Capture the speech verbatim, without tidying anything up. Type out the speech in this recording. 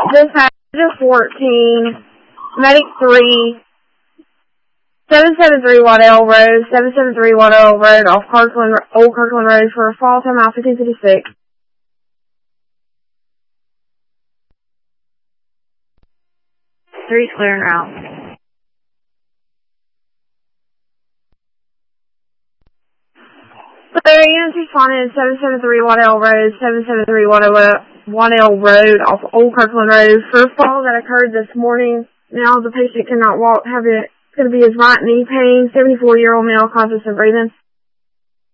Dispatcher fourteen, Medic three, seven seven three Waddell Road, seven seven three Waddell Road off Kirkland, Old Kirkland Road for a fall time out fifteen fifty-six. Three's clearing route. There, U N C responded seven seven three Waddell Road, seven seven three Waddell, Waddell Road off Old Kirkland Road for a fall that occurred this morning. Now the patient cannot walk, have it, could be his right knee pain, seventy-four-year-old male, conscious of breathing.